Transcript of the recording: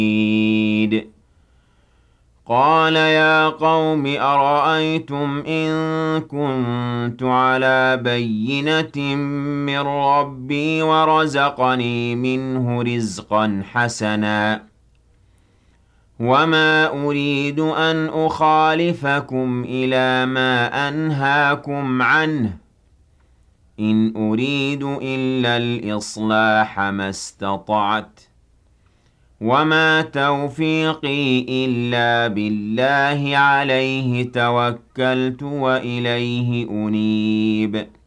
قال يا قوم أرأيتم إن كنت على بينة من ربي ورزقني منه رزقا حسنا وما أريد أن أخالفكم إلى ما أنهاكم عنه إن أريد إلا الإصلاح ما استطعت وما توفيقي إلا بالله عليه توكلت وإليه أنيب